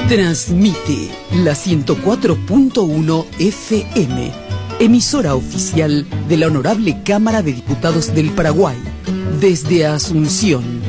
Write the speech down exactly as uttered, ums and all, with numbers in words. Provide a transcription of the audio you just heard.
Transmite la ciento cuatro punto uno F M, emisora oficial de la Honorable Cámara de Diputados del Paraguay, desde Asunción,